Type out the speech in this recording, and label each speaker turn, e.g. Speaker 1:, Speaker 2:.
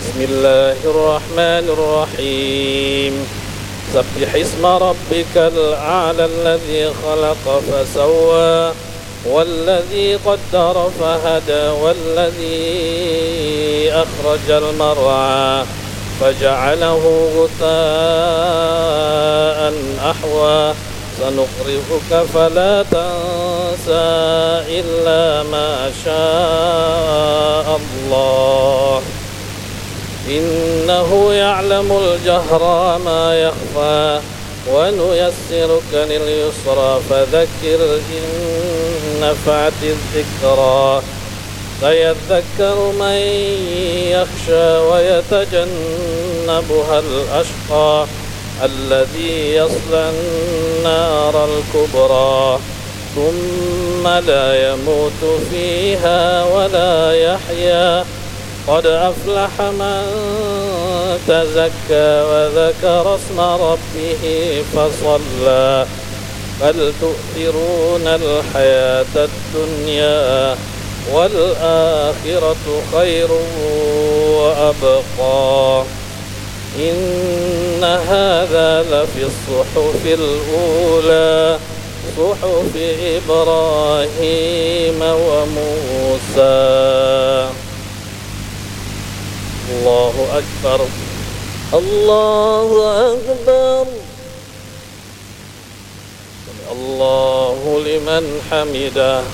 Speaker 1: بسم الله الرحمن الرحيم سبح اسم ربك الأعلى الذي خلق فسوى والذي قدر فهدى والذي أخرج المرعى فجعله غثاء أحوى سنقرئك فلا تنسى إلا ما شاء الله إنه يعلم الجهر ما يخفى ونيسرك لليسرى فذكر إن نفعت الذكرى سيذكر من يخشى ويتجنبها الأشقى الذي يصلى النار الكبرى ثم لا يموت فيها ولا يحيا قد أفلح من تزكى وذكر اسم ربه فصلى بل تؤثرون الحياة الدنيا والآخرة خير وأبقى إن هذا لفي الصحف الأولى صحف إبراهيم وموسى. الله أكبر الله أكبر الله لمن حمده.